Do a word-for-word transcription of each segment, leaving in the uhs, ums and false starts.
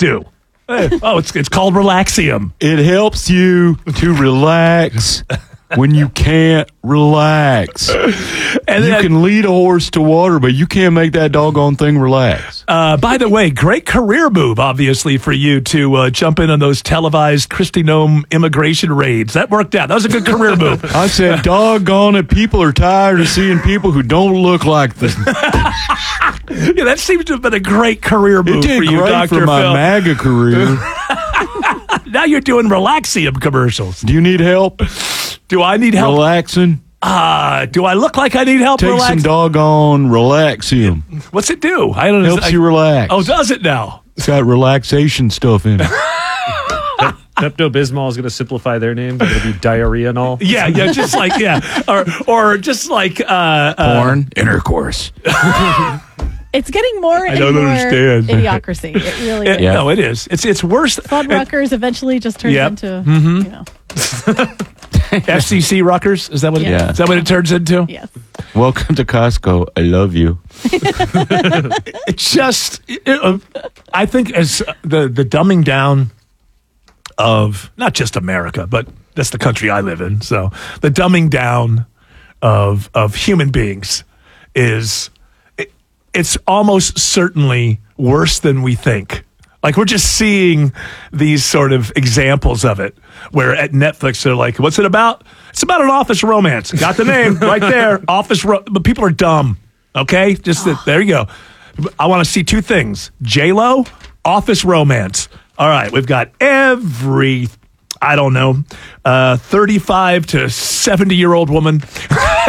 do? Oh, it's it's called Relaxium. It helps you to relax when you can't relax. And you then, can lead a horse to water, but you can't make that doggone thing relax. Uh, by the way, great career move, obviously, for you to uh, jump in on those televised Kristi Noem immigration raids. That worked out. That was a good career move. I said, doggone it, people are tired of seeing people who don't look like them. Yeah, that seems to have been a great career move it did for you, great Doctor for my Phil. MAGA career. Now you're doing Relaxium commercials. Do you need help? Do I need help? Relaxing? Uh, do I look like I need help Take relaxing? some doggone Relaxium. What's it do? I don't know. Helps I, you relax. Oh, does it now? It's got relaxation stuff in it. Pepto-Bismol is going to simplify their name. They're going to be diarrhea and all. Yeah, yeah, just like, yeah. Or or just like... Uh, uh, Porn, intercourse. It's getting more and don't more understand. idiocracy. It really it, is. Yeah. No, it is. It's it's worse. Fuddruckers eventually just turns Yep. into, Mm-hmm. you know, F C C Ruckers? Is that what? Yeah. Is that what it turns into? yes. Welcome to Costco. I love you. It just, it, uh, I think, as the the dumbing down of not just America, but that's the country I live in. So the dumbing down of of human beings is, it, it's almost certainly worse than we think. Like, we're just seeing these sort of examples of it, where at Netflix they're like, "What's it about?" It's about an office romance. Got the name right there. Office, ro- but people are dumb. Okay, just that. There you go. I want to see two things: J-Lo, office romance. All right, we've got every, I don't know, uh, thirty-five to seventy year old woman. See,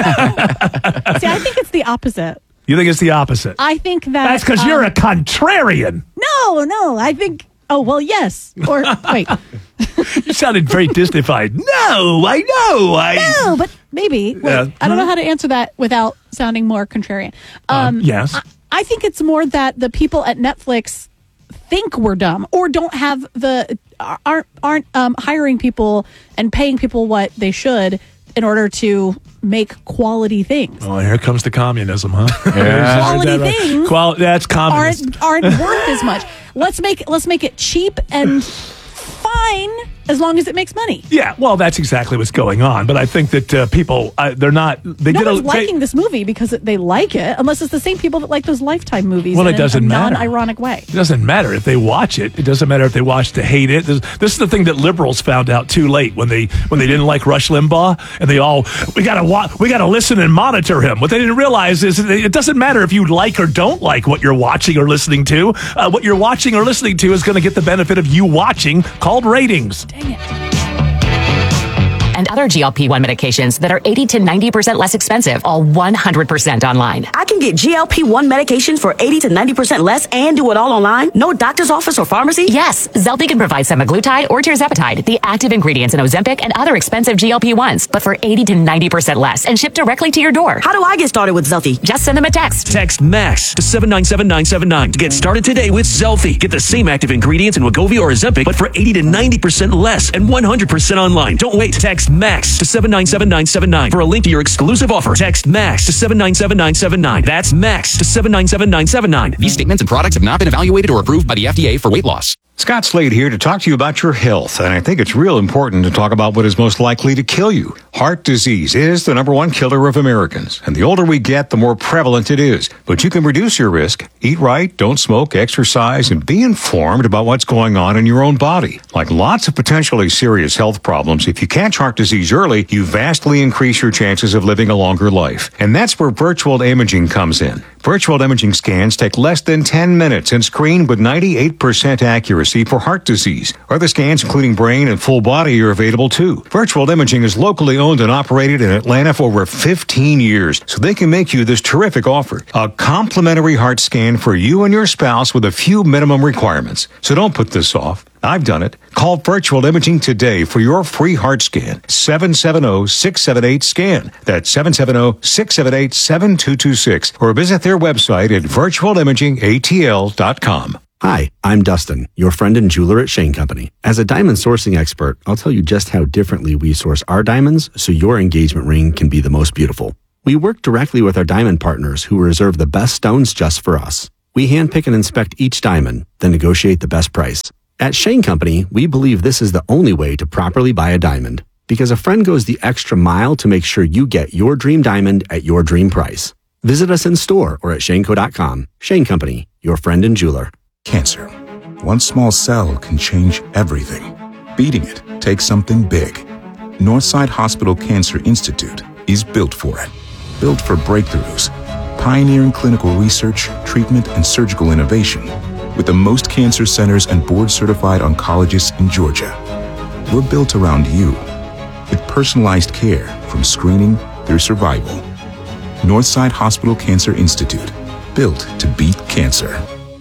I think it's the opposite. You think it's the opposite? I think that... That's because um, you're a contrarian. No, no, I think... Oh, well, yes. Or, wait. You sounded very Disneyfied. No, I know. I No, but maybe. Wait, Yeah. I don't know how to answer that without sounding more contrarian. Um, yes. I, I think it's more that the people at Netflix think we're dumb or don't have the... aren't, aren't um, hiring people and paying people what they should in order to make quality things. Oh, here comes the communism, huh? Yeah. Quality things Qual- that's communism. aren't aren't worth as much. Let's make let's make it cheap and fine as long as it makes money. Yeah, well, that's exactly what's going on. But I think that uh, people, uh, they're not. They No get a, one's liking they, this movie because they like it, unless it's the same people that like those Lifetime movies. Well, in it doesn't a, a matter. non-ironic way. It doesn't matter if they watch it. It doesn't matter if they watch to hate it. This, this is the thing that liberals found out too late when they when they didn't like Rush Limbaugh, and they all we gotta wa- we gotta listen and monitor him. What they didn't realize is it doesn't matter if you like or don't like what you're watching or listening to. Uh, what you're watching or listening to is going to get the benefit of you watching, called ratings. Dang it. And other G L P one medications that are eighty to ninety percent less expensive, all one hundred percent online. I can get G L P one medications for eighty to ninety percent less and do it all online? No doctor's office or pharmacy? Yes, Zelfie can provide semaglutide or tirzepatide, the active ingredients in Ozempic and other expensive G L P ones, but for eighty to ninety percent less and shipped directly to your door. How do I get started with Zelfie? Just send them a text. Text MAX to seven nine seven nine seven nine to get started today with Zelfie. Get the same active ingredients in Wegovy or Ozempic, but for eighty to ninety percent less and one hundred percent online. Don't wait. Text MAX to seven nine seven nine seven nine for a link to your exclusive offer. Text MAX to seven nine seven nine seven nine. That's MAX to seven nine seven nine seven nine. These statements and products have not been evaluated or approved by the F D A for weight loss. Scott Slade here to talk to you about your health, and I think it's real important to talk about what is most likely to kill you. Heart disease is the number one killer of Americans, and the older we get, the more prevalent it is. But you can reduce your risk. Eat right, don't smoke, exercise, and be informed about what's going on in your own body. Like lots of potentially serious health problems, if you catch heart disease early, you vastly increase your chances of living a longer life. And that's where virtual imaging comes in. Virtual imaging scans take less than ten minutes and screen with ninety-eight percent accuracy for heart disease. Other scans, including brain and full body, are available too. Virtual imaging is locally owned and operated in Atlanta for over fifteen years, so they can make you this terrific offer. A complimentary heart scan for you and your spouse with a few minimum requirements. So don't put this off. I've done it. Call Virtual Imaging today for your free heart scan. seven seven zero, six seven eight, SCAN. That's seven seven zero, six seven eight, seven two two six. Or visit their website at virtual imaging a t l dot com. Hi, I'm Dustin, your friend and jeweler at Shane Company. As a diamond sourcing expert, I'll tell you just how differently we source our diamonds so your engagement ring can be the most beautiful. We work directly with our diamond partners who reserve the best stones just for us. We handpick and inspect each diamond, then negotiate the best price. At Shane Company, we believe this is the only way to properly buy a diamond, because a friend goes the extra mile to make sure you get your dream diamond at your dream price. Visit us in store or at shaneco dot com. Shane Company, your friend and jeweler. Cancer. One small cell can change everything. Beating it takes something big. Northside Hospital Cancer Institute is built for it. Built for breakthroughs, pioneering clinical research, treatment, and surgical innovation, with the most cancer centers and board-certified oncologists in Georgia. We're built around you, with personalized care from screening through survival. Northside Hospital Cancer Institute, built to beat cancer.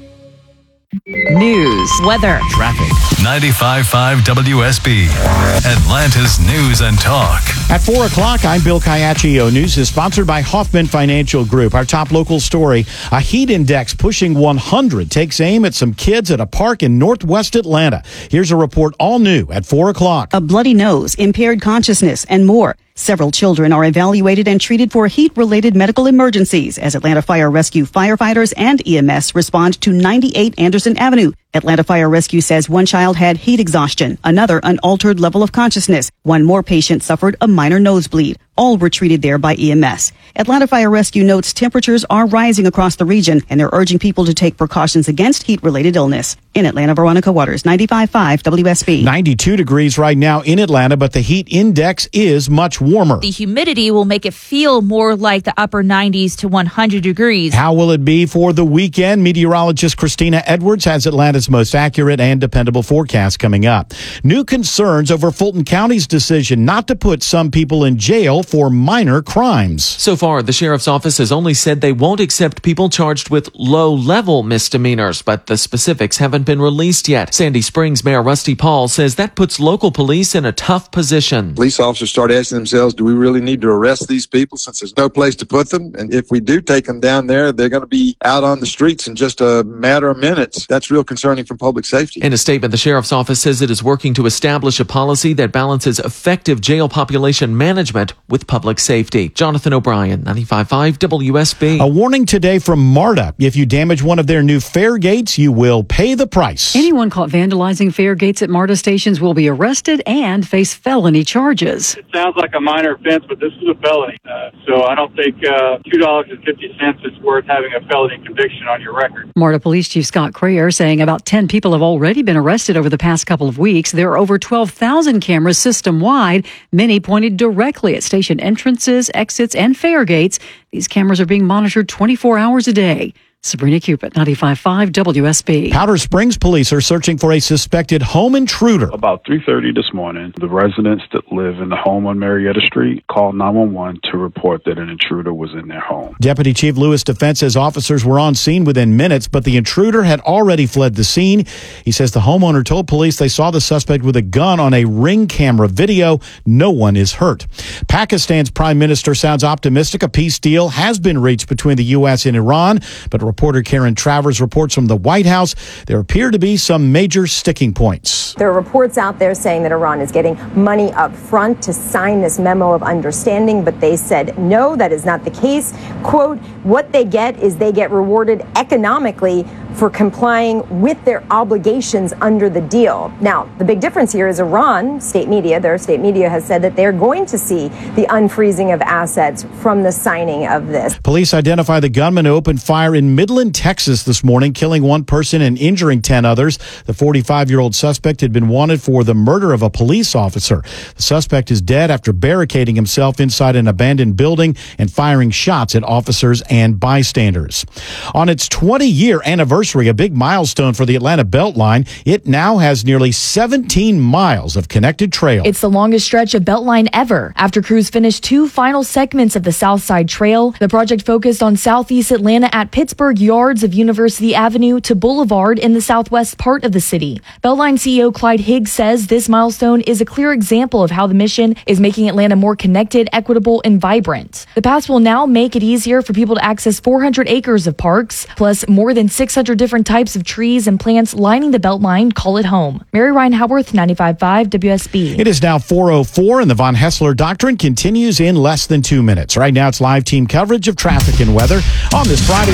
News, weather, traffic. ninety-five point five W S B, Atlanta's News and Talk. At four o'clock, I'm Bill Caiaccio. News is sponsored by Hoffman Financial Group. Our top local story, a heat index pushing one hundred takes aim at some kids at a park in northwest Atlanta. Here's a report all new at four o'clock. A bloody nose, impaired consciousness, and more. Several children are evaluated and treated for heat-related medical emergencies as Atlanta Fire Rescue firefighters and E M S respond to ninety-eight Anderson Avenue. Atlanta Fire Rescue says one child had heat exhaustion, another an altered level of consciousness. One more patient suffered a minor nosebleed. All were treated there by E M S. Atlanta Fire Rescue notes temperatures are rising across the region, and they're urging people to take precautions against heat-related illness. In Atlanta, Veronica Waters, ninety-five point five W S B. ninety-two degrees right now in Atlanta, but the heat index is much warmer. The humidity will make it feel more like the upper nineties to one hundred degrees. How will it be for the weekend? Meteorologist Christina Edwards has Atlanta's most accurate and dependable forecast coming up. New concerns over Fulton County's decision not to put some people in jail for minor crimes. So far, the sheriff's office has only said they won't accept people charged with low-level misdemeanors, but the specifics haven't been released yet. Sandy Springs Mayor Rusty Paul says that puts local police in a tough position. Police officers start asking themselves, do we really need to arrest these people since there's no place to put them? And if we do take them down there, they're going to be out on the streets in just a matter of minutes. That's real concerning for public safety. In a statement, the sheriff's office says it is working to establish a policy that balances effective jail population management with public safety. Jonathan O'Brien, ninety-five point five W S B. A warning today from MARTA. If you damage one of their new fare gates, you will pay the price. Anyone caught vandalizing fare gates at MARTA stations will be arrested and face felony charges. It sounds like a minor offense, but this is a felony. Uh, so I don't think uh, two dollars and fifty cents is worth having a felony conviction on your record. MARTA Police Chief Scott Crayer saying about ten people have already been arrested over the past couple of weeks. There are over twelve thousand cameras system-wide, many pointed directly at station entrances, exits, and fare gates. These cameras are being monitored twenty-four hours a day. Sabrina Cupid, ninety-five point five W S B. Powder Springs police are searching for a suspected home intruder. About three thirty this morning, the residents that live in the home on Marietta Street called nine one one to report that an intruder was in their home. Deputy Chief Lewis Defense says officers were on scene within minutes, but the intruder had already fled the scene. He says the homeowner told police they saw the suspect with a gun on a Ring camera video. No one is hurt. Pakistan's prime minister sounds optimistic. A peace deal has been reached between the U S and Iran, but reporter Karen Travers reports from the White House there appear to be some major sticking points. There are reports out there saying that Iran is getting money up front to sign this memo of understanding, but they said no, that is not the case. Quote, what they get is they get rewarded economically for complying with their obligations under the deal. Now, the big difference here is Iran, state media, their state media has said that they're going to see the unfreezing of assets from the signing of this. Police identify the gunman who opened fire in Midland, Texas this morning, killing one person and injuring ten others. The forty-five-year-old suspect had been wanted for the murder of a police officer. The suspect is dead after barricading himself inside an abandoned building and firing shots at officers and bystanders. On its twenty-year anniversary, a big milestone for the Atlanta Beltline, it now has nearly seventeen miles of connected trail. It's the longest stretch of Beltline ever. After crews finished two final segments of the South Side Trail, the project focused on southeast Atlanta at Pittsburgh Yards of University Avenue to Boulevard in the southwest part of the city. Beltline C E O Clyde Higgs says this milestone is a clear example of how the mission is making Atlanta more connected, equitable, and vibrant. The pass will now make it easier for people to access four hundred acres of parks, plus more than six hundred different types of trees and plants lining the Beltline. Call it home. Mary Ryan Howarth, ninety-five point five W S B. It is now four oh four, and the Von Hessler Doctrine continues in less than two minutes. Right now, it's live team coverage of traffic and weather on this Friday afternoon.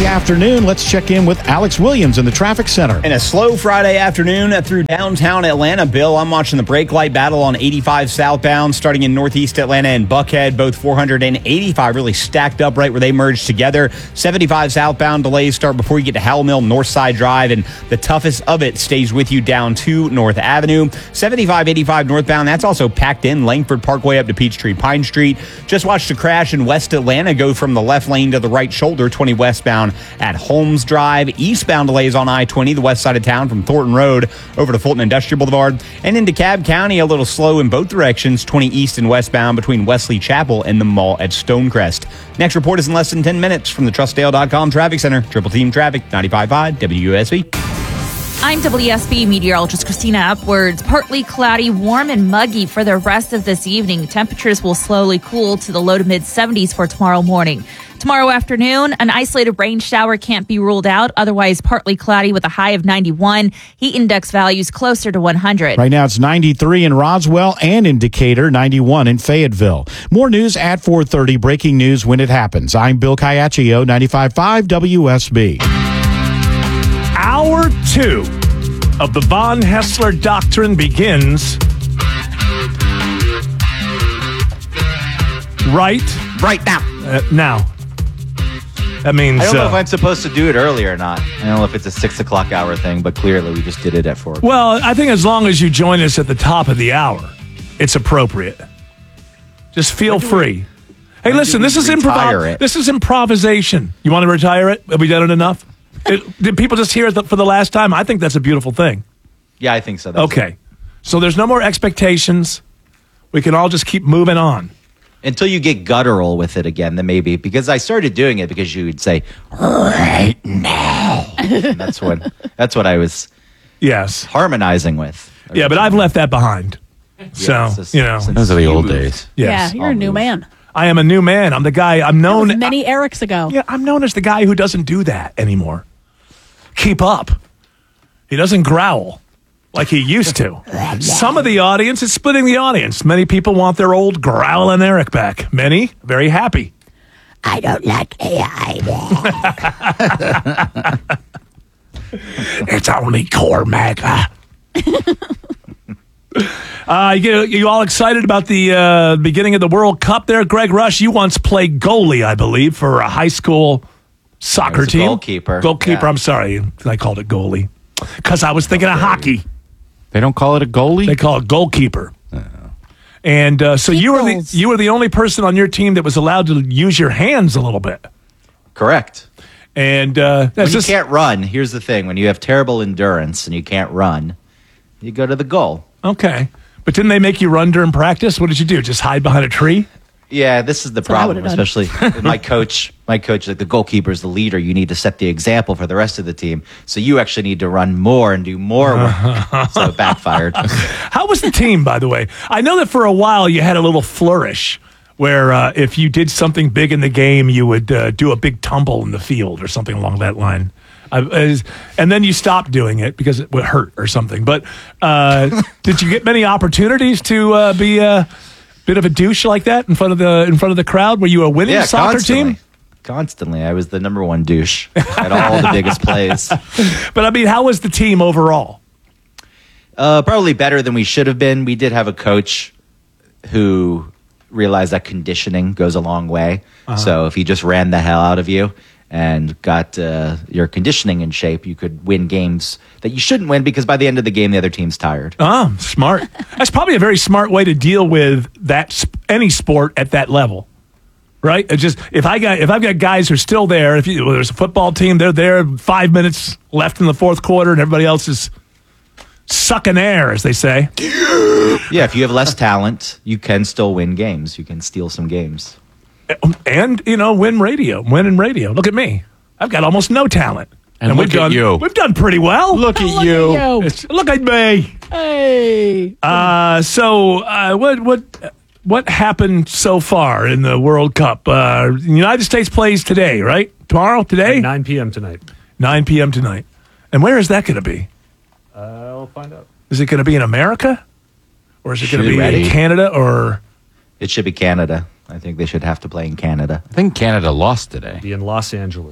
afternoon. Let's check in with Alex Williams in the traffic center. In a slow Friday afternoon through downtown Atlanta, Bill, I'm watching the brake light battle on eighty-five southbound, starting in northeast Atlanta and Buckhead. Both four hundred and eighty-five really stacked up right where they merge together. seventy-five southbound delays start before you get to Howell Mill, Northside Drive, and the toughest of it stays with you down to North Avenue. seventy-five eighty-five northbound, that's also packed in. Langford Parkway up to Peachtree Pine Street. Just watched a crash in West Atlanta go from the left lane to the right shoulder, twenty westbound at Holmes Drive. Eastbound delays on I twenty, the west side of town from Thornton Road over to Fulton Industrial Boulevard. And into Cobb County, a little slow in both directions, twenty east and westbound between Wesley Chapel and the mall at Stonecrest. Next report is in less than ten minutes from the Trustdale dot com Traffic Center. Triple Team Traffic, ninety-five point five W U S B. I'm W S B meteorologist Christina Upwards. Partly cloudy, warm and muggy for the rest of this evening. Temperatures will slowly cool to the low to mid seventies for tomorrow morning. Tomorrow afternoon, an isolated rain shower can't be ruled out. Otherwise, partly cloudy with a high of ninety-one. Heat index values closer to one hundred. Right now it's ninety-three in Roswell and in Decatur, ninety-one in Fayetteville. More news at four thirty. Breaking news when it happens. I'm Bill Caiaccio, ninety-five point five W S B. Hour two of the Von Hessler Doctrine begins right right now. Uh, now. That means I don't know uh, if I'm supposed to do it early or not. I don't know if it's a six o'clock hour thing, but clearly we just did it at four. Well, I think as long as you join us at the top of the hour, it's appropriate. Just feel free. Hey, listen, this is improv. This is improvisation. You want to retire it? Have we done it enough? It, did people just hear it for the last time? I think that's a beautiful thing. Yeah, I think so. That's okay. It. So there's no more expectations. We can all just keep moving on. Until you get guttural with it again, then maybe. Because I started doing it because you would say, right now. And that's what, that's what I was yes harmonizing with. Yeah, but I've left that behind. So, yeah, just, you know. Those are the old days. Yes. Yeah, you're a new man. I am a new man. I'm the guy. I'm known. That was many Erics ago. Yeah, I'm known as the guy who doesn't do that anymore. Keep up. He doesn't growl like he used to. Some of the audience is splitting the audience. Many people want their old growling Eric back. Many very happy. I don't like A I. It's only core MAGA. Uh, you, get, you all excited about the uh, beginning of the World Cup there? Greg Rush, you once played goalie, I believe, for a high school soccer team. Goalkeeper. Goalkeeper, Yeah. I'm sorry. I called it goalie. Because I was thinking of hockey. They don't call it a goalie? They call it goalkeeper. And uh, so you were, the, you were the only person on your team that was allowed to use your hands a little bit. Correct. And uh, when that's you just, can't run, here's the thing. When you have terrible endurance and you can't run, you go to the goal. Okay. But didn't they make you run during practice? What did you do? Just hide behind a tree? Yeah, this is the That's what I problem, would've done. especially my coach. My coach, like the goalkeeper, is the leader. You need to set the example for the rest of the team. So you actually need to run more and do more work. So it backfired. How was the team, by the way? I know that for a while you had a little flourish where uh, if you did something big in the game, you would uh, do a big tumble in the field or something along that line. I, as, and then you stopped doing it because it would hurt or something. But uh, did you get many opportunities to uh, be a bit of a douche like that in front of the in front of the crowd? Were you a winning Yeah, soccer constantly. team? Constantly. I was the number one douche at all the biggest plays. But I mean, how was the team overall? Uh, probably better than we should have been. We did have a coach who realized that conditioning goes a long way. Uh-huh. So if he just ran the hell out of you and got uh, your conditioning in shape, you could win games that you shouldn't win because by the end of the game, the other team's tired. Oh, smart. That's probably a very smart way to deal with that sp- any sport at that level, right? It's just if I got if I've got guys who are still there, if you, well, there's a football team, they're there, five minutes left in the fourth quarter, and everybody else is sucking air, as they say. Yeah, if you have less talent, you can still win games. You can steal some games. And, you know, win radio, win in radio. Look at me. I've got almost no talent. And we've look at done, you. We've done pretty well. Look at Look you. at you. It's- look at me. Hey. Uh, so, uh, what what what happened so far in the World Cup? Uh, the United States plays today, right? Tomorrow, today, At nine p.m. tonight. nine p.m. tonight. And where is that going to be? Uh, I'll find out. Is it going to be in America, or is it going to Should be be. in Canada? Or It should be Canada. I think they should have to play in Canada. I think Canada lost today. Be in Los Angeles.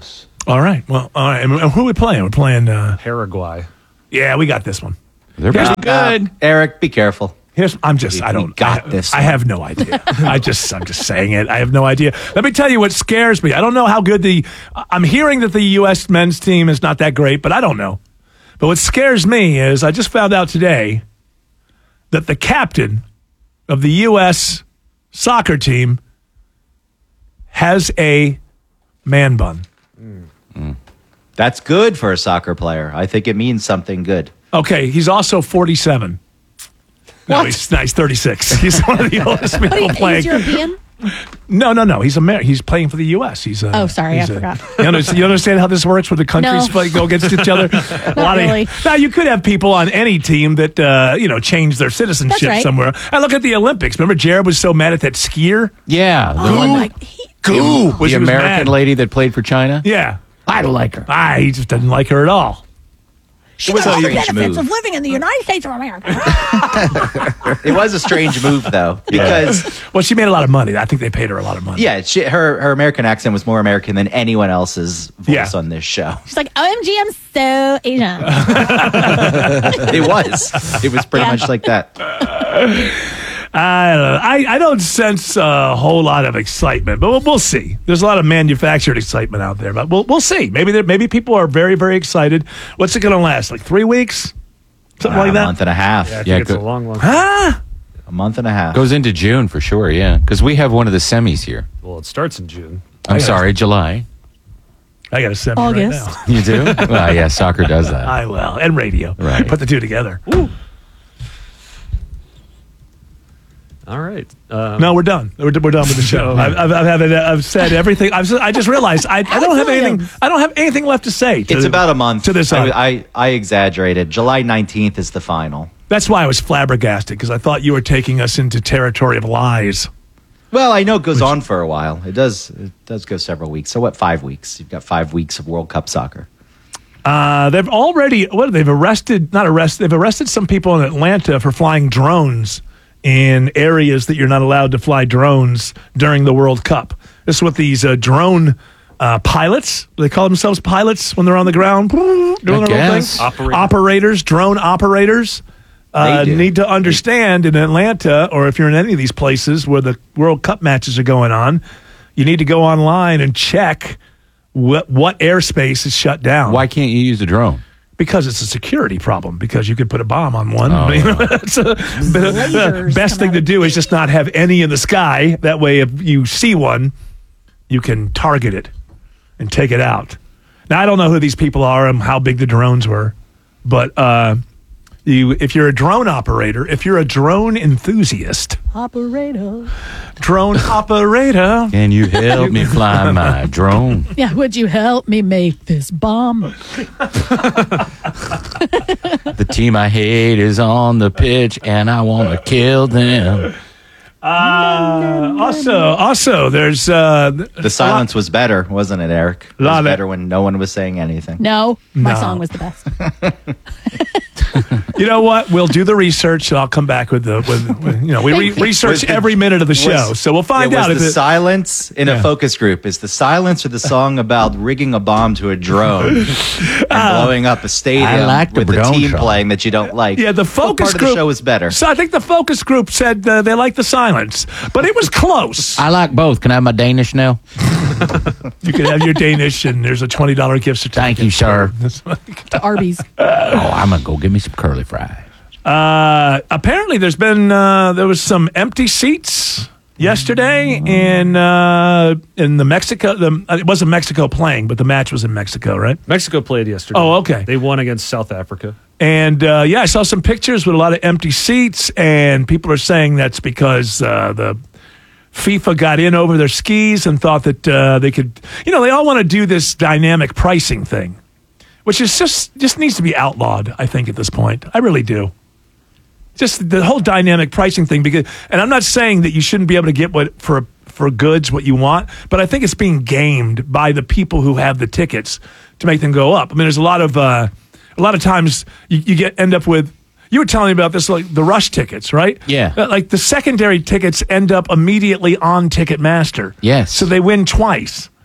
All right. Well, all right. And who are we playing? We're playing uh, Paraguay. Yeah, we got this one. They're Here's- pretty good. Eric, be careful. Here's, I'm just, I don't, got I, this I one. have no idea. I just, I'm just saying it. I have no idea. Let me tell you what scares me. I don't know how good the, I'm hearing that the U S men's team is not that great, but I don't know. But what scares me is I just found out today that the captain of the U S soccer team has a man bun. Mm. That's good for a soccer player. I think it means something good. Okay, he's also forty-seven. No, What? he's, no, he's thirty-six. He's one of the oldest people playing. He's European? No, no, no. He's Amer- He's playing for the U S. He's. Uh, Oh, sorry, he's I a- forgot. You understand, you understand how this works, where the countries No. play, go against each other? A lot really. Of, now, you could have people on any team that uh, you know change their citizenship That's right. somewhere. I look at the Olympics. Remember, Jared was so mad at that skier. Yeah. The, Who? one- Like, Goo was, the he was American mad. lady that played for China? Yeah, I don't like her. ah, he just doesn't like her at all. She was got all a the strange benefits move. of living in the United States of America. It was a strange move, though, because well, she made a lot of money. I think they paid her a lot of money. yeah, she, her her American accent was more American than anyone else's voice Yeah. on this show. She's like, O M G, I'm so Asian. It was. It was pretty Yeah. much like that. I don't know. I, I don't sense a whole lot of excitement, but we'll, we'll see. There's a lot of manufactured excitement out there, but we'll we'll see. Maybe there, maybe people are very very excited. What's it going to last? Like three weeks, something Uh, like a that. month and a half. Yeah, I think Yeah, it's go- a long one. Huh? A month and a half. Goes into June for sure, yeah. Because we have one of the semis here. Well, it starts in June. I'm I got- sorry, July. I got a seven August. right now. You do? Well, yeah, soccer does that. I will, and radio. Right. Put the two together. All right. Um, No, we're done. We're, we're done with the show. I've, I've, I've, had- I've said everything. I've, I just realized I, I don't have anything. I don't have anything left to say. To It's the- about a month. to this. I, uh, I, I exaggerated. July nineteenth is the final. That's why I was flabbergasted, because I thought you were taking us into territory of lies. Well, I know it goes on for a while. It does. It does go several weeks. So what? Five weeks. You've got five weeks of World Cup soccer. Uh, they've already what? They've arrested not arrested. They've arrested some people in Atlanta for flying drones in areas that you're not allowed to fly drones during the World Cup. This is what these uh, drone uh, pilots. They call themselves pilots when they're on the ground doing their own guess. thing. Operator. Operators, drone operators. Uh, They do. need to understand in Atlanta, or if you're in any of these places where the World Cup matches are going on, you need to go online and check what what airspace is shut down. Why can't you use a drone? Because it's a security problem. Because you could put a bomb on one. Oh, You know, it's a- the Lasers best come thing out to of do is just not have any in the sky. That way, if you see one, you can target it and take it out. Now, I don't know who these people are and how big the drones were, but uh, you, if you're a drone operator, if you're a drone enthusiast, Operator. drone operator, Can you help me fly my drone? Yeah, would you help me make this bomb? The team I hate is on the pitch, and I want to kill them. Uh, also, also, there's uh, The silence was better, wasn't it, Eric? It was Lot of- better when no one was saying anything. No, my No. song was the best. You know what? We'll do the research, and I'll come back with the with, with you know we re- research Was the- every minute of the show, was- so we'll find yeah, out was if the it, silence in Yeah. a focus group is the silence or the song about rigging a bomb to a drone and blowing up a stadium I like the with the drone team song. playing that you don't like. yeah the What focus part group of the show was better. So I think the focus group said uh, they liked the silence, but it was close. I like both. Can I have my Danish now? You can have your Danish, and there's a twenty dollar gift certificate. Thank you, sir. To Arby's. Oh, I'm going to go get me some curly fries. Uh, apparently, there's been uh, there was some empty seats yesterday in uh, in the Mexico. The, it wasn't Mexico playing, but the match was in Mexico, right? Mexico played yesterday. Oh, okay. They won against South Africa. And uh, yeah, I saw some pictures with a lot of empty seats, and people are saying that's because uh, the FIFA got in over their skis and thought that uh, they could. You know, they all want to do this dynamic pricing thing, which is just just needs to be outlawed. I think at this point, I really do. Just the whole dynamic pricing thing, because, and I'm not saying that you shouldn't be able to get what for for goods what you want, but I think it's being gamed by the people who have the tickets to make them go up. I mean, there's a lot of uh, a lot of times you, you get end up with. You were telling me about this, like the rush tickets, right? Yeah. Uh, Like the secondary tickets end up immediately on Ticketmaster. Yes. So they win twice.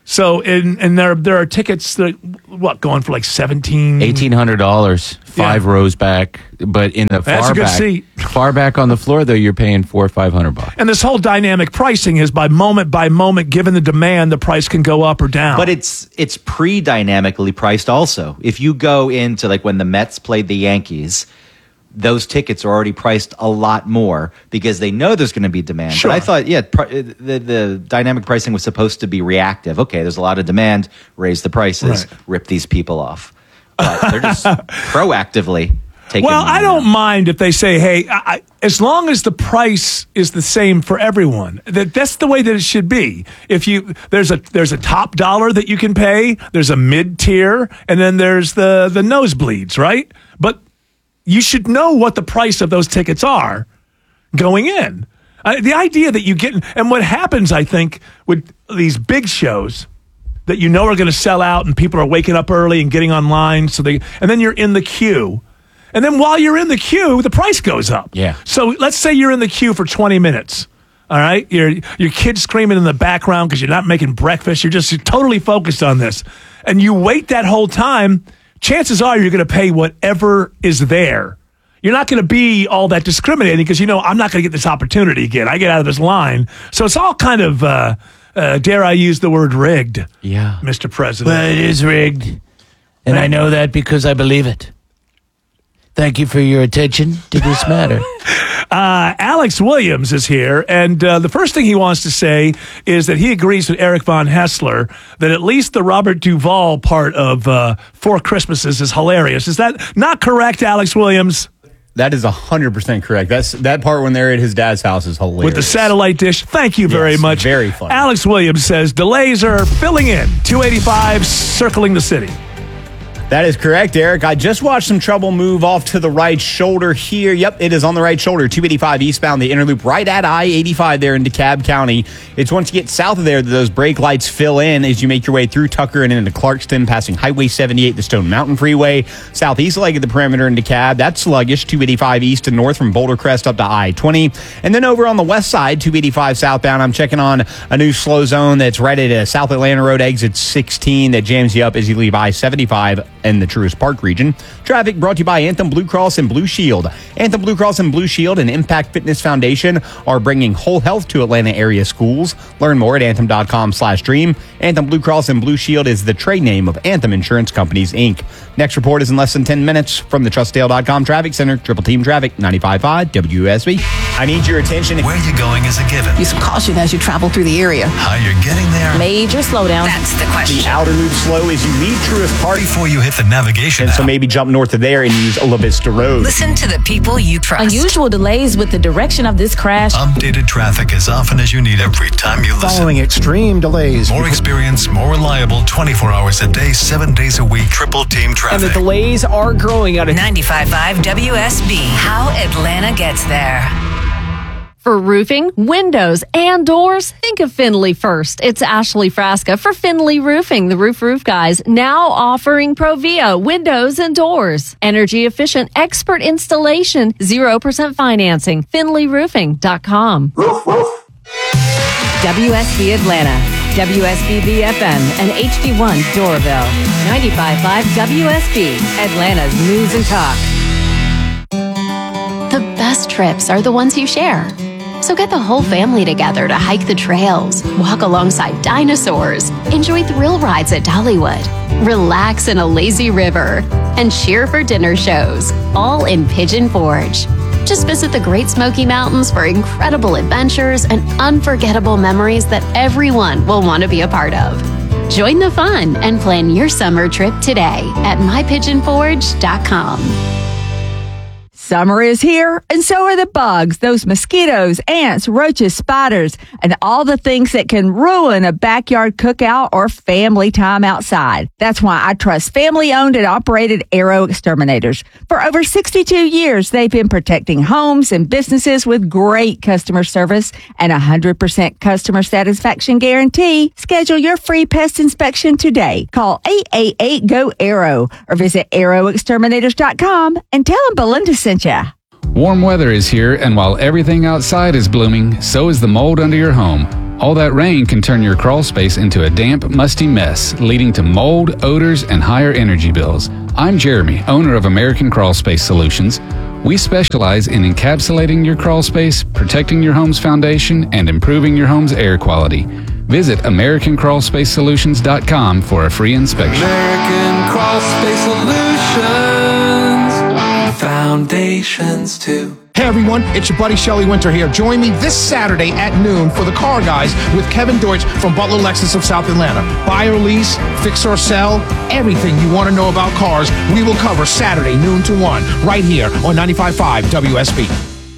So, in, and there there are tickets that, what, going for like seventeen eighteen hundred dollars, five Yeah. rows back. But in the That's far a good back, seat. far back on the floor, though, you're paying four or five hundred bucks. And this whole dynamic pricing is by moment by moment, given the demand, the price can go up or down. But it's it's pre-dynamically priced also. If you go into like when the Mets played the Yankees, those tickets are already priced a lot more because they know there's going to be demand. Sure. But I thought, yeah, pr- the, the dynamic pricing was supposed to be reactive. Okay, there's a lot of demand, raise the prices, Right. rip these people off. But they're just proactively taking. Well, I don't mind if they say, hey, I, I, as long as the price is the same for everyone. That that's the way that it should be. If you there's a there's a top dollar that you can pay, there's a mid tier, and then there's the the nosebleeds, right? But you should know what the price of those tickets are going in. Uh, the idea that you get, and what happens, I think, with these big shows that you know are going to sell out and people are waking up early and getting online, so they, and then you're in the queue. And then while you're in the queue, the price goes up. Yeah. So let's say you're in the queue for twenty minutes. All right. Your your kid's screaming in the background because you're not making breakfast. You're just totally focused on this. And you wait that whole time. Chances are you're going to pay whatever is there. You're not going to be all that discriminating because, you know, I'm not going to get this opportunity again. I get out of this line. So it's all kind of, uh, uh, dare I use the word rigged, Yeah. Mister President. Well, it is rigged. And I know that because I believe it. Thank you for your attention to this matter. Uh, Alex Williams is here, and uh, the first thing he wants to say is that he agrees with Eric Von Hessler that at least the Robert Duvall part of uh, Four Christmases is hilarious. Is that not correct, Alex Williams? That is one hundred percent correct. That's that part when they're at his dad's house is hilarious. With the satellite dish. Thank you very Yes, much. very funny. Alex Williams says delays are filling in. two eighty-five circling the city. That is correct, Eric. I just watched some trouble move off to the right shoulder here. Yep, it is on the right shoulder. two eighty-five eastbound, the inner loop right at I eighty-five there in DeKalb County. It's once you get south of there that those brake lights fill in as you make your way through Tucker and into Clarkston, passing Highway seventy-eight, the Stone Mountain Freeway. Southeast leg of the perimeter in DeKalb, that's sluggish. two eighty-five east and north from Boulder Crest up to I twenty. And then over on the west side, two eighty-five southbound, I'm checking on a new slow zone that's right at uh, South Atlanta Road exit sixteen that jams you up as you leave I seventy-five and the Truist Park region. Traffic brought to you by Anthem Blue Cross and Blue Shield. Anthem Blue Cross and Blue Shield and Impact Fitness Foundation are bringing whole health to Atlanta area schools. Learn more at anthem.com slash dream. Anthem Blue Cross and Blue Shield is the trade name of Anthem Insurance Companies, Incorporated. Next report is in less than ten minutes from the trust dale dot com Traffic Center. Triple Team Traffic, ninety-five point five W S B. I need your attention. Where you're going is a given. Use caution as you travel through the area. How you're getting there. Major slowdown. That's the question. The outer loop slow as you leave Truist Park. Before you hit the navigation And so app. maybe jump north of there and use Ola Vista Road. Listen to the people you trust. Unusual delays with the direction of this crash. Updated traffic as often as you need every time you listen. Following extreme delays. More experience, more reliable, twenty-four hours a day, seven days a week. Triple Team Traffic. And the delays are growing out of ninety-five point five W S B. How Atlanta gets there. For roofing, windows, and doors, think of Finley first. It's Ashley Frasca for Finley Roofing, the Roof Roof Guys, now offering Provia windows and doors. Energy efficient, expert installation, zero percent financing. finley roofing dot com. W S B Atlanta, W S B B F M, and H D one Doraville. ninety-five point five W S B, Atlanta's news and talk. The best trips are the ones you share. So get the whole family together to hike the trails, walk alongside dinosaurs, enjoy thrill rides at Dollywood, relax in a lazy river, and cheer for dinner shows, all in Pigeon Forge. Just visit the Great Smoky Mountains for incredible adventures and unforgettable memories that everyone will want to be a part of. Join the fun and plan your summer trip today at my pigeon forge dot com. Summer is here, and so are the bugs, those mosquitoes, ants, roaches, spiders, and all the things that can ruin a backyard cookout or family time outside. That's why I trust family-owned and operated Arrow Exterminators. For over sixty-two years, they've been protecting homes and businesses with great customer service and a one hundred percent customer satisfaction guarantee. Schedule your free pest inspection today. Call eight eight eight, G O, ARROW or visit arrow exterminators dot com and tell them Belinda sent you. Warm weather is here, and while everything outside is blooming, so is the mold under your home. All that rain can turn your crawl space into a damp, musty mess, leading to mold, odors, and higher energy bills. I'm Jeremy, owner of American Crawl Space Solutions. We specialize in encapsulating your crawl space, protecting your home's foundation, and improving your home's air quality. Visit American Crawl Space Solutions dot com for a free inspection. American Crawl Space Solutions, foundations too. Hey everyone, it's your buddy Shelly Winter here. Join me this Saturday at noon for The Car Guys with Kevin Deutsch from Butler Lexus of South Atlanta. Buy or lease, fix or sell, everything you want to know about cars, we will cover Saturday, noon to one, right here on ninety-five point five W S B.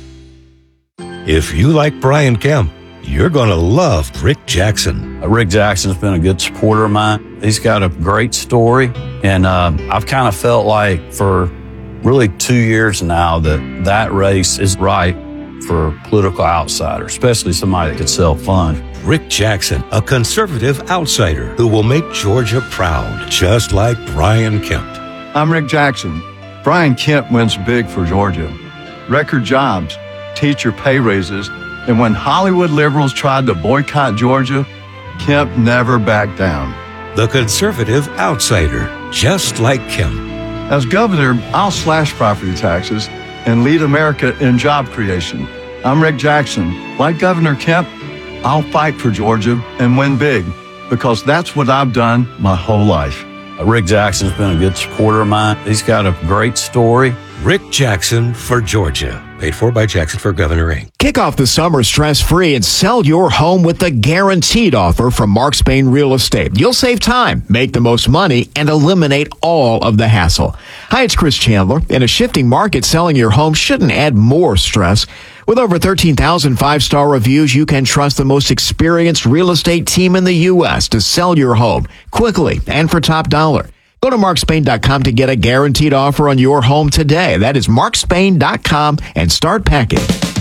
If you like Brian Kemp, you're going to love Rick Jackson. Uh, Rick Jackson's been a good supporter of mine. He's got a great story, and uh, I've kind of felt like for really two years now that that race is right for a political outsider, especially somebody that could sell funds. Rick Jackson, a conservative outsider who will make Georgia proud, just like Brian Kemp. I'm Rick Jackson. Brian Kemp wins big for Georgia. Record jobs, teacher pay raises, and when Hollywood liberals tried to boycott Georgia, Kemp never backed down. The conservative outsider, just like Kemp. As governor, I'll slash property taxes and lead America in job creation. I'm Rick Jackson. Like Governor Kemp, I'll fight for Georgia and win big because that's what I've done my whole life. Uh, Rick Jackson's been a good supporter of mine. He's got a great story. Rick Jackson for Georgia. Paid for by Jackson for Governor Incorporated. Kick off the summer stress-free and sell your home with the guaranteed offer from Mark Spain Real Estate. You'll save time, make the most money, and eliminate all of the hassle. Hi, it's Chris Chandler. In a shifting market, selling your home shouldn't add more stress. With over thirteen thousand five-star reviews, you can trust the most experienced real estate team in the U S to sell your home quickly and for top dollar. Go to mark spain dot com to get a guaranteed offer on your home today. That is mark spain dot com and start packing.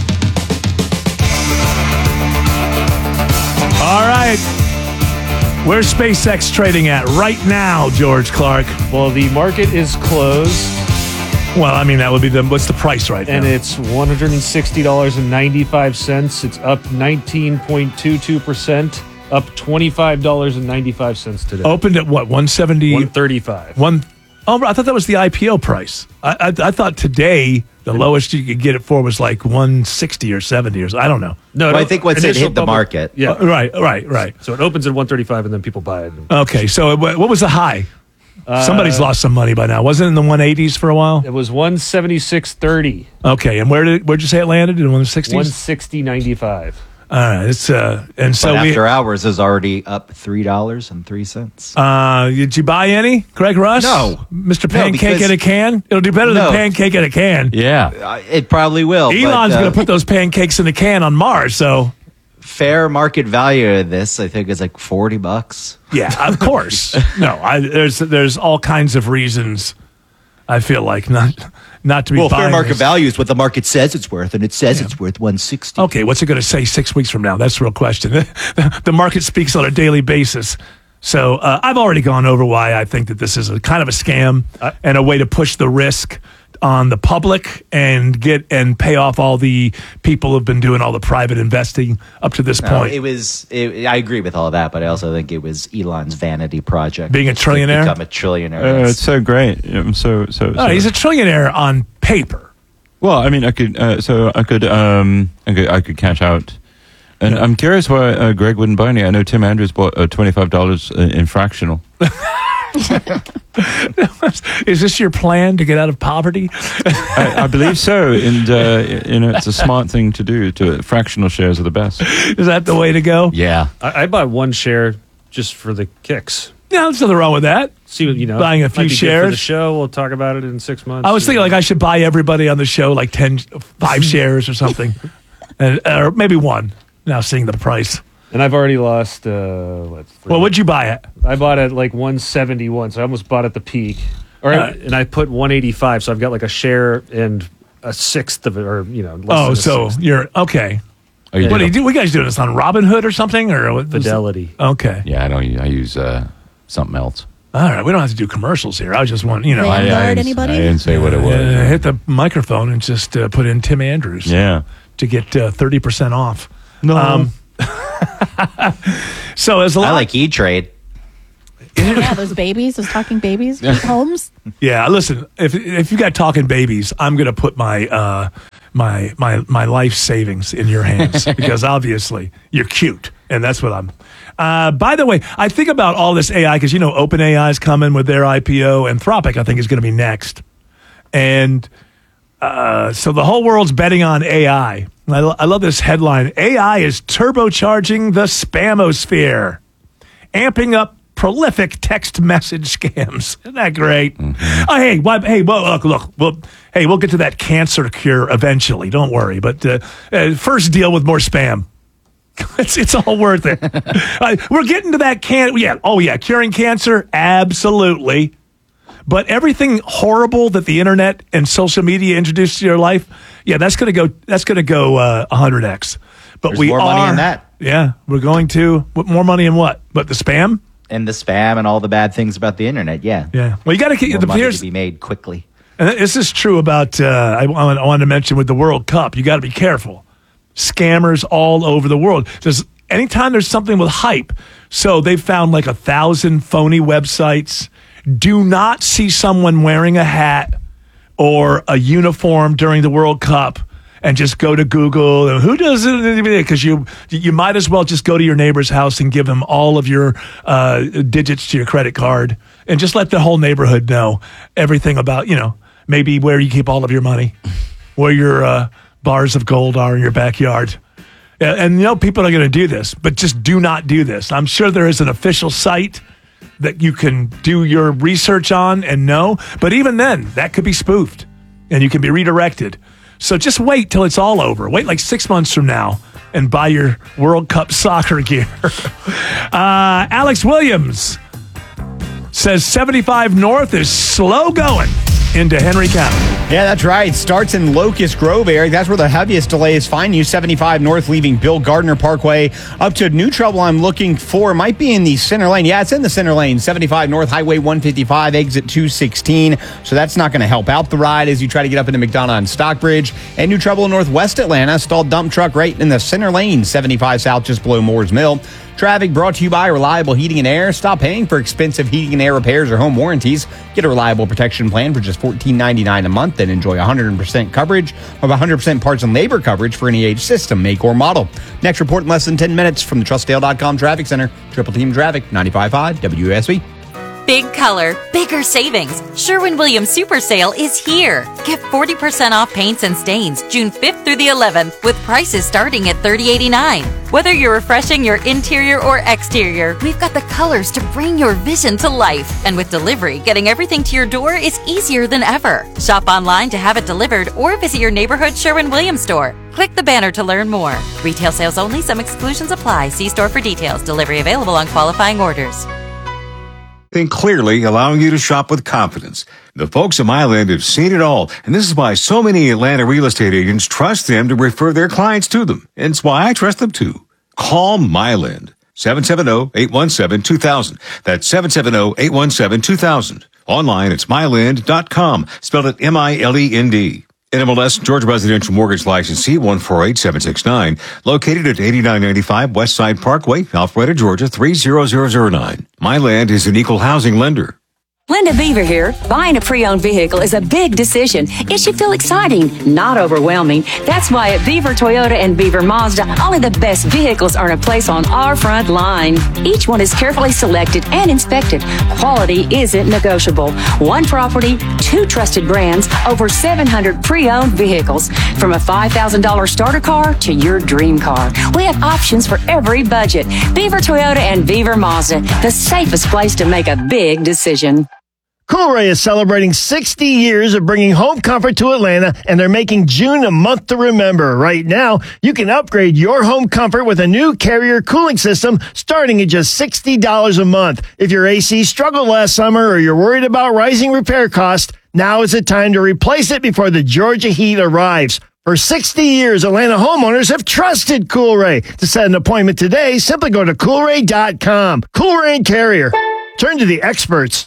All right. Where's SpaceX trading at right now, George Clark? Well, the market is closed. Well, I mean, that would be the, what's the price right and now? And it's one hundred sixty dollars and ninety-five cents. It's up nineteen point two two percent. Up twenty-five dollars and ninety-five cents today. Opened at what, one seventy? one thirty-five. One, oh, I thought that was the I P O price. I, I, I thought today the lowest you could get it for was like one sixty or seventy or so. I don't know. No, well, no I think once it hit the public, market. Yeah. Uh, right, right, right. So it opens at one thirty-five and then people buy it. Okay, so it, what was the high? Uh, Somebody's lost some money by now. Wasn't it in the one eighties for a while? It was one seventy-six thirty. Okay, and where did where'd you say it landed? In one sixties? one sixty ninety-five. All right, it's uh, and so but we, after hours is already up three dollars and three cents. Uh, did you buy any, Greg Russ? No, Mister Pancake no, in a can. It'll do better no. than pancake in a can. Yeah, uh, it probably will. Elon's but, uh, going to put those pancakes in a can on Mars. So fair market value of this, I think, is like forty bucks. Yeah, of course. no, I, there's there's all kinds of reasons. I feel like not not to be well, buying fair market this. value is what the market says it's worth, and it says yeah. it's worth one sixty. Okay, what's it going to say six weeks from now? That's the real question. The market speaks on a daily basis. So uh, I've already gone over why I think that this is a kind of a scam uh, and a way to push the risk on the public and get and pay off all the people who've been doing all the private investing up to this no, point. It was. It, I agree with all of that, but I also think it was Elon's vanity project. Being a trillionaire, become a trillionaire. Uh, it's so great. Um, so so. Oh, so. He's a trillionaire on paper. Well, I mean, I could. Uh, so I could. Um, I could. I could cash out. And yeah. I'm curious why uh, Greg wouldn't buy any. I know Tim Andrews bought uh, twenty-five dollars in fractional. Is this your plan to get out of poverty? I, I believe so, and uh, you know it's a smart thing to do. To fractional shares are the best. Is that the way to go? Yeah, I, I buy one share just for the kicks. Yeah, there's nothing wrong with that. See, you know, buying a few might be shares good for the show. We'll talk about it in six months. I was thinking like I should buy everybody on the show like ten, five shares or something, and, or maybe one. Now seeing the price. And I've already lost. Uh, let's well, what'd you buy it? I bought it like one seventy-one, so I almost bought at the peak. Or uh, and I put one eighty-five, so I've got like a share and a sixth of it, or you know. Less oh, than a so sixth. You're okay. Oh, you what do you do? We guys doing this on Robinhood or something, or what, Fidelity? Okay. Yeah, I don't. I use uh, something else. All right, we don't have to do commercials here. I was just want you know. I, I, didn't, anybody? I didn't say what it was. Uh, hit the microphone and just uh, put in Tim Andrews. Yeah. To get uh, thirty percent off. No. Um, So as a lot, I like E-Trade. Yeah, those babies, those talking babies, homes. Yeah, listen. If if you got talking babies, I'm going to put my uh, my my my life savings in your hands because obviously you're cute, and that's what I'm. Uh, by the way, I think about all this A I because you know OpenAI is coming with their I P O. Anthropic, I think, is going to be next, and uh, so the whole world's betting on A I. I, lo- I love this headline: A I is turbocharging the spamosphere, amping up prolific text message scams. Isn't that great? Mm-hmm. Oh, hey, what, hey, well, look, look, well, hey, we'll get to that cancer cure eventually. Don't worry. But uh, uh, first, deal with more spam. it's it's all worth it. uh, we're getting to that can. Yeah. Oh yeah, curing cancer, absolutely. But everything horrible that the internet and social media introduced to your life, yeah, that's gonna go. That's gonna go uh, one hundred x. But There's we more are, money in that. Yeah, we're going to. What, more money in what? But the spam. And the spam and all the bad things about the internet, yeah. Yeah. Well, you got to get the money here's, to be made quickly. And this is true about, uh, I, I wanted to mention with the World Cup, you got to be careful. Scammers all over the world. There's anytime there's something with hype. So they've found like a thousand phony websites. Do not see someone wearing a hat or a uniform during the World Cup and just go to Google. And who does it? Because you you might as well just go to your neighbor's house and give him all of your uh, digits to your credit card and just let the whole neighborhood know everything about, you know, maybe where you keep all of your money, where your uh, bars of gold are in your backyard. And, and you know, people are going to do this, but just do not do this. I'm sure there is an official site that you can do your research on and know. But even then, that could be spoofed and you can be redirected. So just wait till it's all over. Wait like six months from now and buy your World Cup soccer gear. uh, Alex Williams says seventy-five North is slow going into Henry County. Yeah, that's right. Starts in Locust Grove area. That's where the heaviest delay is. Finding you seventy-five North, leaving Bill Gardner Parkway up to new trouble I'm looking for. Might be in the center lane. Yeah, it's in the center lane. seventy-five North, Highway one fifty-five, exit two sixteen. So that's not going to help out the ride as you try to get up into McDonough and Stockbridge. And new trouble in Northwest Atlanta. Stalled dump truck right in the center lane. seventy-five South, just below Moores Mill. Traffic brought to you by Reliable Heating and Air. Stop paying for expensive heating and air repairs or home warranties. Get a reliable protection plan for just fourteen ninety-nine a month and enjoy one hundred percent coverage of one hundred percent parts and labor coverage for any age, system, make, or model. Next report in less than ten minutes from the Trust Dale dot com Traffic Center. Triple Team Traffic, ninety-five point five W S B. Big color, bigger savings. Sherwin-Williams Super Sale is here. Get forty percent off paints and stains June fifth through the eleventh with prices starting at thirty eighty-nine. Whether you're refreshing your interior or exterior, we've got the colors to bring your vision to life. And with delivery, getting everything to your door is easier than ever. Shop online to have it delivered or visit your neighborhood Sherwin-Williams store. Click the banner to learn more. Retail sales only. Some exclusions apply. See store for details. Delivery available on qualifying orders. Think clearly, allowing you to shop with confidence. The folks at MyLand have seen it all, and this is why so many Atlanta real estate agents trust them to refer their clients to them. And it's why I trust them too. Call MyLand. seven seven zero, eight one seven, two thousand. That's seven seven zero, eight one seven, two thousand. Online, it's myland dot com. Spelled it M I L E N D. N M L S Georgia Residential Mortgage Licensee one four eight seven six nine. Located at eighty-nine ninety-five West Side Parkway, Alpharetta, Georgia three zero zero zero nine. MyLand is an equal housing lender. Linda Beaver here. Buying a pre-owned vehicle is a big decision. It should feel exciting, not overwhelming. That's why at Beaver Toyota and Beaver Mazda, only the best vehicles earn a place on our front line. Each one is carefully selected and inspected. Quality isn't negotiable. One property, two trusted brands, over seven hundred pre-owned vehicles. From a five thousand dollars starter car to your dream car. We have options for every budget. Beaver Toyota and Beaver Mazda, the safest place to make a big decision. Coolray is celebrating sixty years of bringing home comfort to Atlanta, and they're making June a month to remember. Right now, you can upgrade your home comfort with a new Carrier cooling system starting at just sixty dollars a month. If your A C struggled last summer or you're worried about rising repair costs, now is the time to replace it before the Georgia heat arrives. For sixty years, Atlanta homeowners have trusted Coolray. To set an appointment today, simply go to coolray dot com. Coolray and Carrier. Turn to the experts.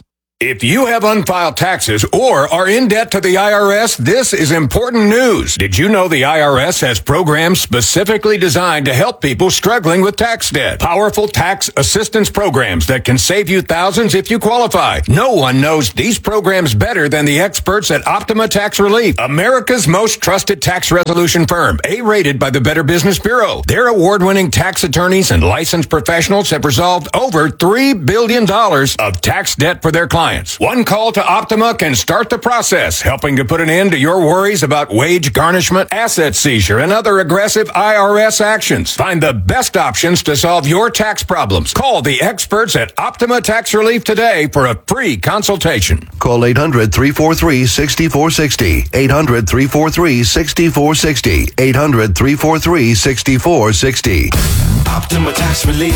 If you have unfiled taxes or are in debt to the I R S, this is important news. Did you know the I R S has programs specifically designed to help people struggling with tax debt? Powerful tax assistance programs that can save you thousands if you qualify. No one knows these programs better than the experts at Optima Tax Relief, America's most trusted tax resolution firm, A-rated by the Better Business Bureau. Their award-winning tax attorneys and licensed professionals have resolved over three billion dollars of tax debt for their clients. One call to Optima can start the process, helping to put an end to your worries about wage garnishment, asset seizure, and other aggressive I R S actions. Find the best options to solve your tax problems. Call the experts at Optima Tax Relief today for a free consultation. Call eight hundred, three four three, six four six zero. eight hundred, three four three, six four six zero. eight hundred, three four three, six four six zero. Optima Tax Relief.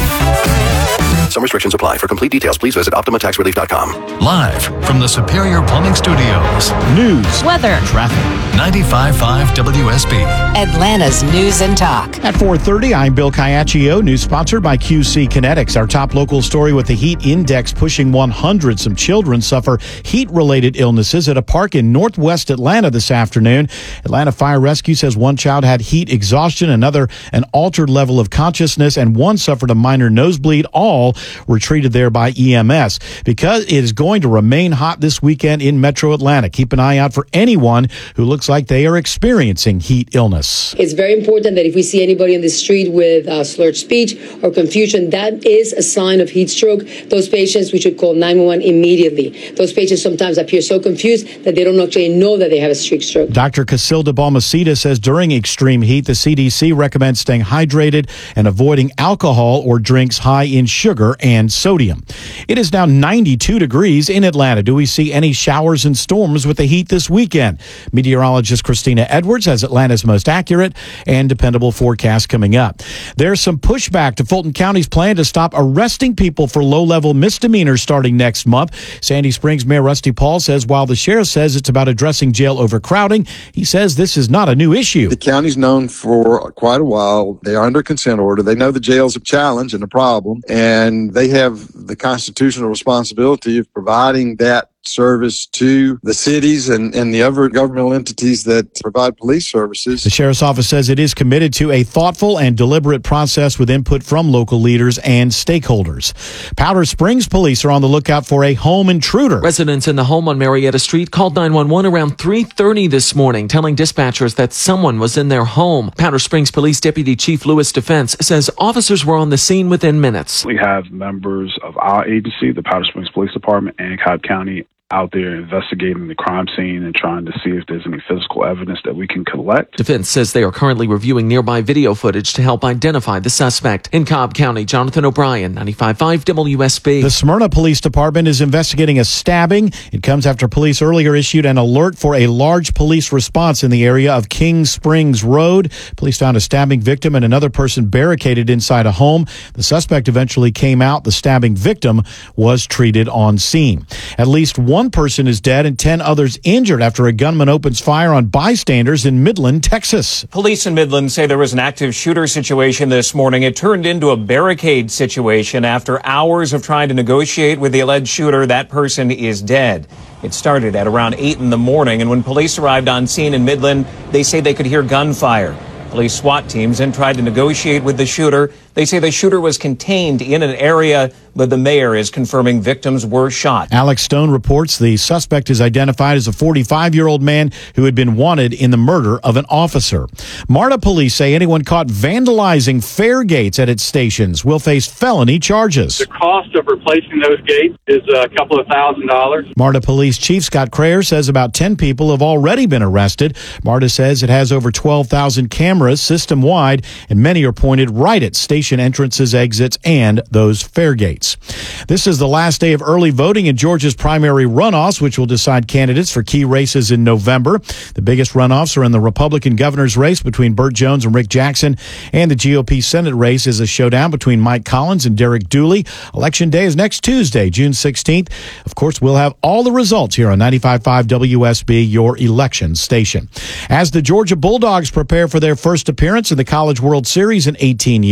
Some restrictions apply. For complete details, please visit optima tax relief dot com. Live from the Superior Plumbing Studios. News, weather, traffic. ninety-five point five W S B. Atlanta's News and Talk. At four thirty, I'm Bill Caiaccio. News sponsored by Q C Kinetics. Our top local story with the heat index pushing one hundred. Some children suffer heat-related illnesses at a park in northwest Atlanta this afternoon. Atlanta Fire Rescue says one child had heat exhaustion, another an altered level of consciousness, and one suffered a minor nosebleed. All were treated there by E M S. Because it is going to remain hot this weekend in metro Atlanta, keep an eye out for anyone who looks like they are experiencing heat illness. It's very important that if we see anybody in the street with uh, slurred speech or confusion, that is a sign of heat stroke. Those patients, we should call nine one one immediately. Those patients sometimes appear so confused that they don't actually know that they have a streak stroke. Doctor Casilda Balmaceda says during extreme heat, the C D C recommends staying hydrated and avoiding alcohol or drinks high in sugar and sodium. It is now ninety-two degrees in Atlanta. Do we see any showers and storms with the heat this weekend? Meteorologist Christina Edwards has Atlanta's most accurate and dependable forecast coming up. There's some pushback to Fulton County's plan to stop arresting people for low-level misdemeanors starting next month. Sandy Springs Mayor Rusty Paul says while the sheriff says it's about addressing jail overcrowding, he says this is not a new issue. The county's known for quite a while. They are under consent order. They know the jail's a challenge and a problem, and they have the constitutional responsibility of providing that service to the cities and, and the other governmental entities that provide police services. The sheriff's office says it is committed to a thoughtful and deliberate process with input from local leaders and stakeholders. Powder Springs police are on the lookout for a home intruder. Residents in the home on Marietta Street called nine one one around three thirty this morning, telling dispatchers that someone was in their home. Powder Springs Police Deputy Chief Lewis Defense says officers were on the scene within minutes. We have members of our agency, the Powder Springs Police Department, and Cobb County out there investigating the crime scene and trying to see if there's any physical evidence that we can collect. Defense says they are currently reviewing nearby video footage to help identify the suspect. In Cobb County, Jonathan O'Brien, ninety-five point five W S B. The Smyrna Police Department is investigating a stabbing. It comes after police earlier issued an alert for a large police response in the area of King Springs Road. Police found a stabbing victim and another person barricaded inside a home. The suspect eventually came out. The stabbing victim was treated on scene. At least one One person is dead and ten others injured after a gunman opens fire on bystanders in Midland, Texas. Police in Midland say there was an active shooter situation this morning. It turned into a barricade situation after hours of trying to negotiate with the alleged shooter. That person is dead. It started at around eight in the morning, and when police arrived on scene in Midland, they say they could hear gunfire. Police SWAT teams then tried to negotiate with the shooter. They say the shooter was contained in an area, but the mayor is confirming victims were shot. Alex Stone reports the suspect is identified as a forty-five-year-old man who had been wanted in the murder of an officer. MARTA police say anyone caught vandalizing fare gates at its stations will face felony charges. The cost of replacing those gates is a couple of thousand dollars. MARTA Police Chief Scott Crayer says about ten people have already been arrested. MARTA says it has over twelve thousand cameras system-wide, and many are pointed right at station entrances, exits, and those fare gates. This is the last day of early voting in Georgia's primary runoffs, which will decide candidates for key races in November. The biggest runoffs are in the Republican governor's race between Burt Jones and Rick Jackson, and the G O P Senate race is a showdown between Mike Collins and Derek Dooley. Election day is next Tuesday, June sixteenth. Of course, we'll have all the results here on ninety-five point five W S B, your election station. As the Georgia Bulldogs prepare for their first appearance in the College World Series in eighteen years,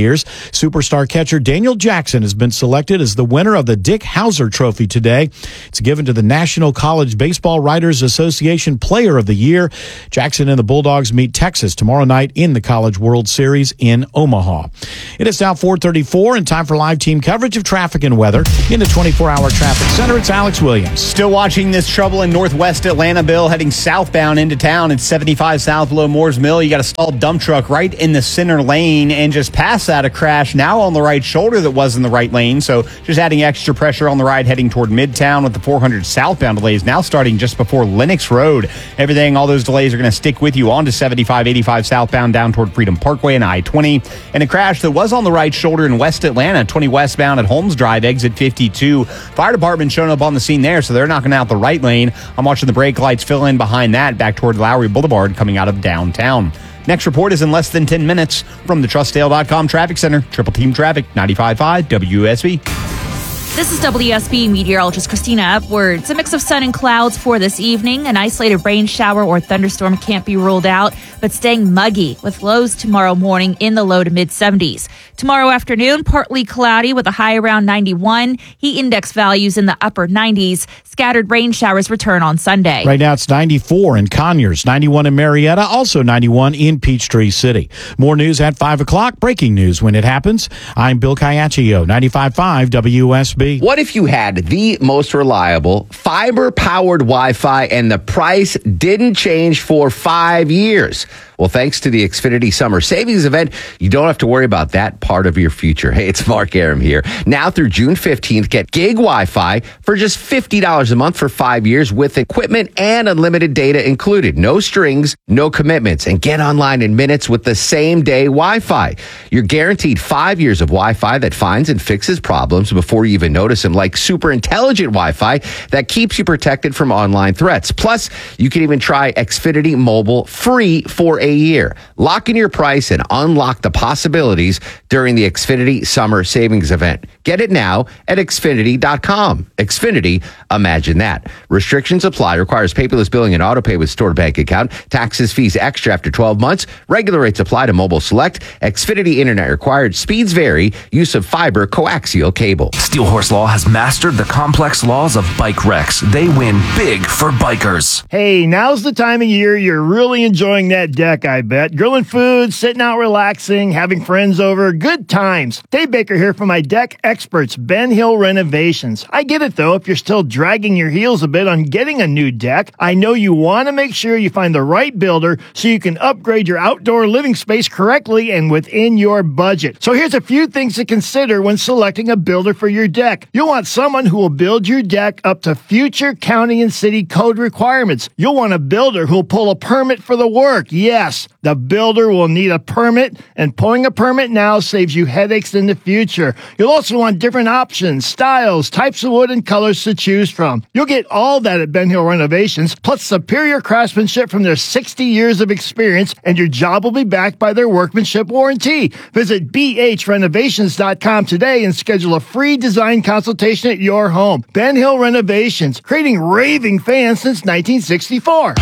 Superstar catcher Daniel Jackson has been selected as the winner of the Dick Hauser Trophy today. It's given to the National College Baseball Writers Association Player of the Year. Jackson and the Bulldogs meet Texas tomorrow night in the College World Series in Omaha. It is now four thirty-four and time for live team coverage of traffic and weather. In the twenty-four hour traffic center, it's Alex Williams. Still watching this trouble in northwest Atlanta, Bill, heading southbound into town. It's seventy-five south below Moore's Mill. You got a stalled dump truck right in the center lane, and just past that, a crash now on the right shoulder that was in the right lane. So just adding extra pressure on the ride heading toward Midtown with the four hundred southbound delays now starting just before Lenox Road. Everything, all those delays are going to stick with you on to seventy-five eighty-five southbound down toward Freedom Parkway and I twenty. And a crash that was on the right shoulder in West Atlanta, twenty westbound at Holmes Drive, exit fifty-two. Fire department showing up on the scene there, so they're knocking out the right lane. I'm watching the brake lights fill in behind that back toward Lowry Boulevard coming out of downtown. Next report is in less than ten minutes from the trust dale dot com Traffic Center. Triple Team Traffic, ninety-five point five W S B. This is W S B meteorologist Christina Upwards. A mix of sun and clouds for this evening. An isolated rain shower or thunderstorm can't be ruled out, but staying muggy with lows tomorrow morning in the low to mid seventies. Tomorrow afternoon, partly cloudy with a high around ninety-one. Heat index values in the upper nineties. Scattered rain showers return on Sunday. Right now it's ninety-four in Conyers, ninety-one in Marietta, also ninety-one in Peachtree City. More news at five o'clock. Breaking news when it happens. I'm Bill Caiaccio, ninety-five point five W S B. What if you had the most reliable fiber-powered Wi-Fi and the price didn't change for five years? Well, thanks to the Xfinity Summer Savings Event, you don't have to worry about that part of your future. Hey, it's Mark Aram here. Now through June fifteenth, get gig Wi-Fi for just fifty dollars a month for five years with equipment and unlimited data included. No strings, no commitments, and get online in minutes with the same-day Wi-Fi. You're guaranteed five years of Wi-Fi that finds and fixes problems before you even notice them, like super intelligent Wi-Fi that keeps you protected from online threats. Plus, you can even try Xfinity Mobile free for a year. Lock in your price and unlock the possibilities during the Xfinity Summer Savings Event. Get it now at Xfinity dot com. Xfinity, imagine that. Restrictions apply. Requires paperless billing and autopay with stored bank account. Taxes, fees extra after twelve months. Regular rates apply to Mobile Select. Xfinity Internet required. Speeds vary. Use of fiber coaxial cable. Steel Horse Law has mastered the complex laws of bike wrecks. They win big for bikers. Hey, now's the time of year you're really enjoying that deck, I bet. Grilling food, sitting out relaxing, having friends over, good times. Dave Baker here for my deck experts, Ben Hill Renovations. I get it though, if you're still dragging your heels a bit on getting a new deck, I know you want to make sure you find the right builder so you can upgrade your outdoor living space correctly and within your budget. So here's a few things to consider when selecting a builder for your deck. You'll want someone who will build your deck up to future county and city code requirements. You'll want a builder who'll pull a permit for the work. Yes, the builder will need a permit, and pulling a permit now saves you headaches in the future. You'll also want different options, styles, types of wood, and colors to choose from. You'll get all that at Ben Hill Renovations, plus superior craftsmanship from their sixty years of experience, and your job will be backed by their workmanship warranty. Visit B H renovations dot com today and schedule a free design consultation at your home. Ben Hill Renovations, creating raving fans since nineteen sixty-four.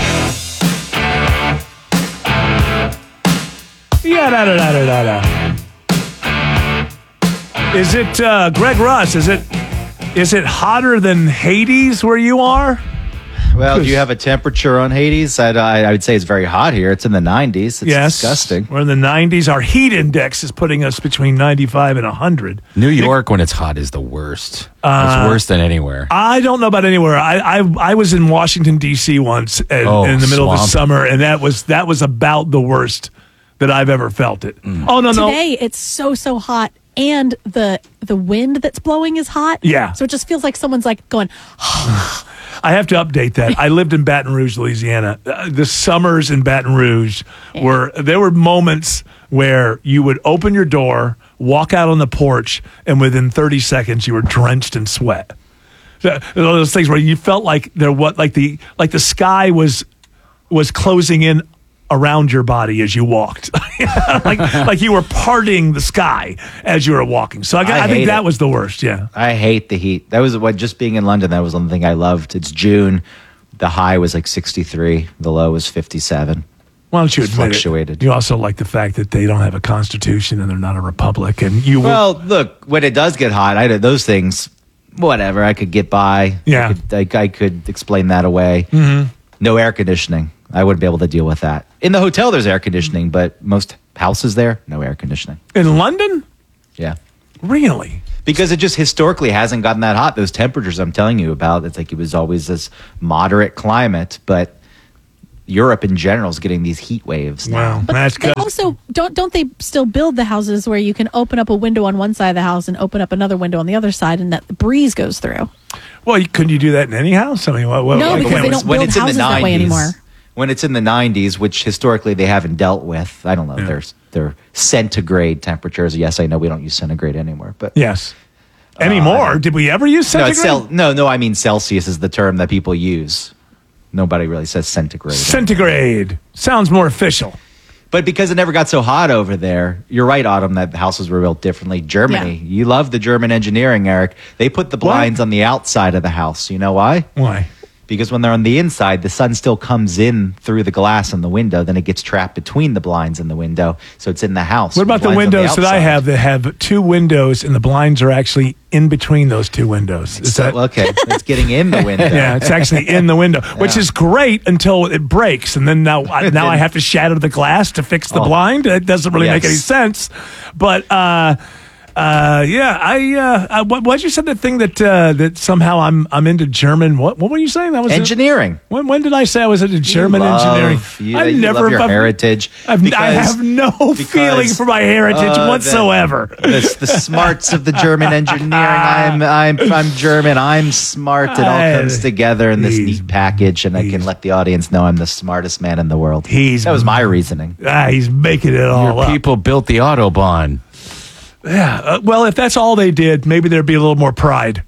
Yeah, da da da da da. Is it uh, Greg Russ? Is it is it hotter than Hades where you are? Well, do you have a temperature on Hades? I'd, I, I would say it's very hot here. It's in the nineties. It's yes, disgusting. We're in the nineties. Our heat index is putting us between ninety-five and one hundred. New York, when it's hot, is the worst. Uh, it's worse than anywhere. I don't know about anywhere. I I, I was in Washington, D C once and, oh, in the middle swamp. of the summer, and that was that was about the worst that I've ever felt it. Mm. Oh, no, no. Today, it's so, so hot, and the the wind that's blowing is hot. Yeah. So it just feels like someone's like going, I have to update that. I lived in Baton Rouge, Louisiana. Uh, the summers in Baton Rouge yeah. were, there were moments where you would open your door, walk out on the porch, and within thirty seconds you were drenched in sweat. So, those things where you felt like there what like the like the sky was was closing in around your body as you walked, like like you were parting the sky as you were walking. So I, I, I think that it. was the worst. Yeah, I hate the heat. That was what just being in London. That was one thing I loved. It's June. The high was like sixty-three. The low was fifty-seven. Why don't you admit fluctuated. it? You also like the fact that they don't have a constitution and they're not a republic. And you well, look, when it does get hot, I those things, whatever, I could get by. Yeah, I could, I, I could explain that away. Mm-hmm. No air conditioning. I wouldn't be able to deal with that. In the hotel, there's air conditioning, but most houses there, no air conditioning. In London? Yeah. Really? Because it just historically hasn't gotten that hot. Those temperatures I'm telling you about, it's like it was always this moderate climate, but Europe in general is getting these heat waves now. Wow, but that's they good. also don't don't they still build the houses where you can open up a window on one side of the house and open up another window on the other side, and that the breeze goes through. Well, you, couldn't you do that in any house? I mean, what, what, No, why because can't they we- don't build houses that way anymore. When it's in the nineties, which historically they haven't dealt with, I don't know, Yeah. there's they're centigrade temperatures. Yes, I know we don't use centigrade anymore, but Yes. Anymore? Did we ever use no, it's centigrade? cel- no, no, I mean Celsius is the term that people use. Nobody really says centigrade. Centigrade. Sounds more official. But because it never got so hot over there, you're right, Autumn, that the houses were built differently. Germany, you love the German engineering, Eric. They put the blinds on the outside of the house. You know why? Why? Because when they're on the inside, the sun still comes in through the glass in the window. Then it gets trapped between the blinds and the window. So it's in the house. What about the blinds on windows that I outside. have that have two windows and the blinds are actually in between those two windows? Is So, that okay, it's getting in the window. Yeah, it's actually in the window, which is great until it breaks, and then now I, now I have to shatter the glass to fix the Oh. blind. It doesn't really make Yes. any sense. But uh, uh, yeah, I uh, I, what what you said the thing that uh, that somehow I'm I'm into German. What what were you saying? That was Engineering. When when did I say I was into German You love- engineering? You, I've you never love your I've- heritage. I've, I because- have no because, feeling for my heritage uh, the- whatsoever. The, the smarts of the German engineering. I'm I'm I'm German. I'm smart. It all comes together in this neat package, and I can let the audience know I'm the smartest man in the world. He's that was my reasoning. Ah, he's making it all Your up. people built the Autobahn. Yeah. Uh, well, if that's all they did, maybe there'd be a little more pride.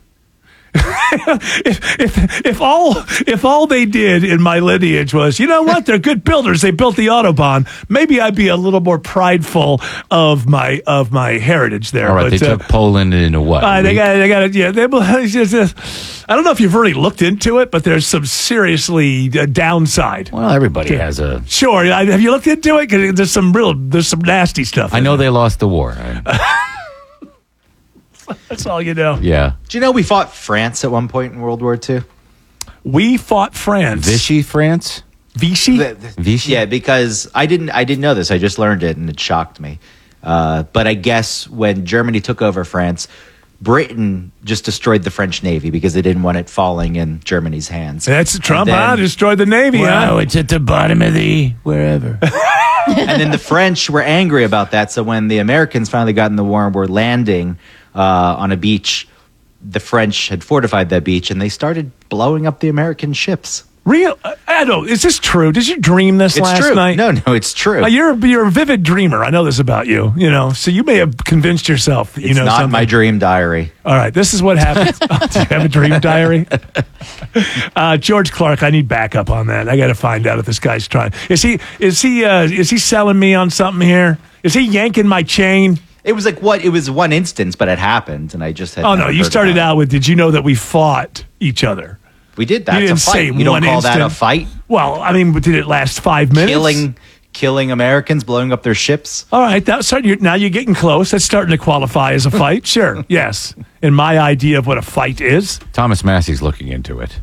if, if if all if all they did in my lineage was, you know what, they're good builders. They built the Autobahn. Maybe I'd be a little more prideful of my of my heritage there. All right, but, they uh, took Poland into what? Uh, they week? got, they got it. Yeah, they, it's just, uh, I don't know if you've really looked into it, but there's some seriously uh, downside. Well, everybody Yeah. has a. Sure, I, have you looked into it? 'Cause there's some real, there's some nasty stuff. I in know it. they lost the war. I- That's all you know. yeah. Do you know we fought France at one point in World War Two? We fought France. Vichy, France. Vichy. Vichy. Yeah, because I didn't I didn't know this. I just learned it, and it shocked me. Uh, but I guess when Germany took over France, Britain just destroyed the French Navy because they didn't want it falling in Germany's hands. That's Trump, And then- huh? Destroyed the Navy, Wow, huh? it's at the bottom of the wherever. And then the French were angry about that. So when the Americans finally got in the war and were landing uh, on a beach, the French had fortified that beach, and they started blowing up the American ships. Real? I don't. Is this true? Did you dream this It's last true. night? No, no, it's true. Uh, you're you're a vivid dreamer. I know this about you. You know, so you may have convinced yourself that you It's know not something. my dream diary. All right, this is what happens. Do you have a dream diary? Uh, George Clark, I need backup on that. I got to find out if this guy's trying. Is he is he uh, is he selling me on something here? Is he yanking my chain? It was like what? It was one instance, but it happened, and I just had. Oh no, never you heard started about it. out with. Did you know that we fought each other? We did that. You It's didn't a fight. say You don't one call that a instant. fight? Well, I mean, did it last five minutes? Killing, killing Americans, blowing up their ships. All right, that's starting. You're, now you're getting close. That's starting to qualify as a fight. Sure, yes. In my idea of what a fight is, Thomas Massey's looking into it.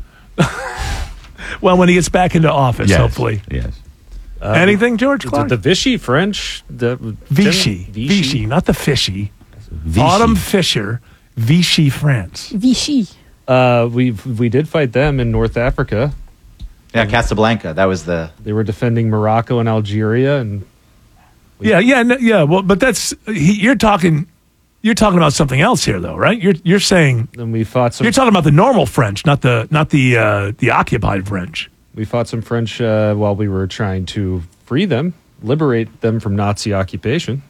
well, when he gets back into office, Yes, hopefully. Yes. Anything, George The, Clark? the Vichy French. The Vichy, Vichy. Vichy, not the fishy. Vichy. Autumn Fisher, Vichy, France. Vichy. Uh, we we did fight them in North Africa. Yeah, Casablanca. That was the. They were defending Morocco and Algeria, and Yeah, yeah, no, yeah. Well, but that's he, you're talking. You're talking about something else here, though, right? You're you're saying then we fought some. you're talking about the normal French, not the not the uh, the occupied French. We fought some French uh, while we were trying to free them, liberate them from Nazi occupation.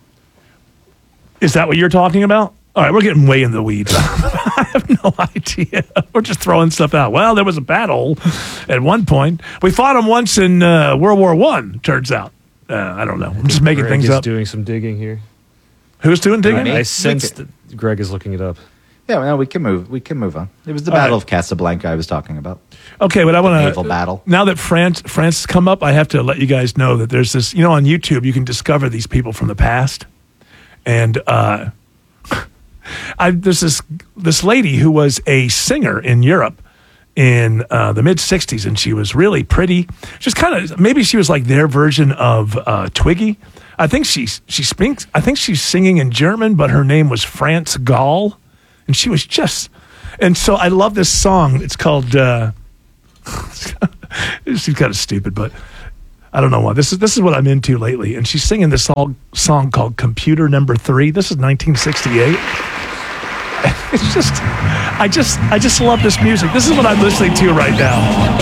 Is that what you're talking about? All right, we're getting way in the weeds. I have no idea. We're just throwing stuff out. Well, there was a battle at one point. We fought them once in uh, World War One. Turns out, uh, I don't know. I'm just making Greg things is up. doing some digging here. Who's doing digging? I, I sensed that Greg is looking it up. Yeah, well, no, we can move. We can move on. It was the All Battle right. of Casablanca I was talking about. Okay, but I want to naval battle. Now that France France has come up, I have to let you guys know that there's this. You know, on YouTube, you can discover these people from the past, and uh, I there's this this lady who was a singer in Europe in uh, the mid sixties, and she was really pretty. Just kind of maybe she was like their version of uh, Twiggy. I think she's she speaks. I think she's singing in German, but her name was France Gall. And she was just, and so I love this song. It's called, uh, she's kind of stupid, but I don't know why. This is this is what I'm into lately. And she's singing this song, song called Computer Number Three. This is nineteen sixty-eight. It's just, I just, I just love this music. This is what I'm listening to right now.